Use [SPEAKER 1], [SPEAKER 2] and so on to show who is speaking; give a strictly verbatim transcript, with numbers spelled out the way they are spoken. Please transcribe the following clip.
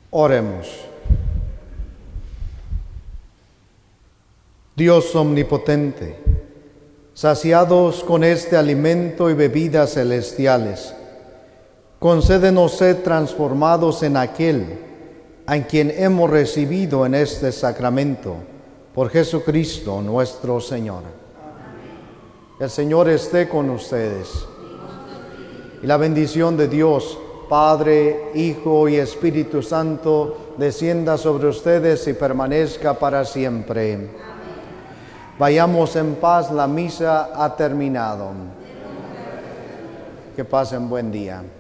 [SPEAKER 1] Oremos. Dios omnipotente, saciados con este alimento y bebidas celestiales, concédenos ser transformados en aquel a quien hemos recibido en este sacramento, por Jesucristo nuestro Señor. Amén. El Señor esté con ustedes. Y la bendición de Dios, Padre, Hijo y Espíritu Santo, descienda sobre ustedes y permanezca para siempre. Amén. Vayamos en paz, la misa ha terminado. Que pasen buen día.